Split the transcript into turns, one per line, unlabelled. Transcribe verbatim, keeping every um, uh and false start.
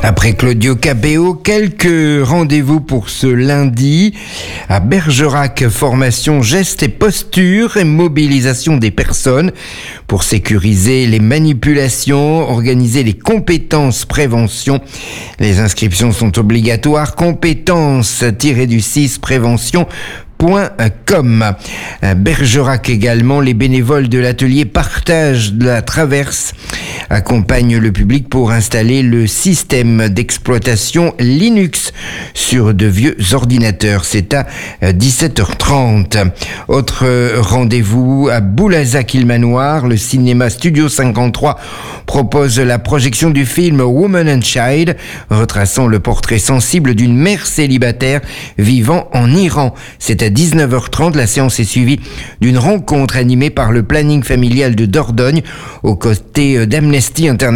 Après Claudio Capéo, quelques rendez-vous pour ce lundi. À Bergerac, formation gestes et postures et mobilisation des personnes pour sécuriser les manipulations, organiser les compétences prévention. Les inscriptions sont obligatoires. Compétences-du six prévention. Point com. À Bergerac également, les bénévoles de l'atelier Partage de la Traverse accompagnent le public pour installer le système d'exploitation Linux sur de vieux ordinateurs. C'est à dix-sept heures trente. Autre rendez-vous à Boulazac-Île-Manoir, le cinéma Studio cinquante-trois propose la projection du film Woman and Child, retraçant le portrait sensible d'une mère célibataire vivant en Iran. C'est à dix-neuf heures trente. La séance est suivie d'une rencontre animée par le planning familial de Dordogne aux côtés d'Amnesty International.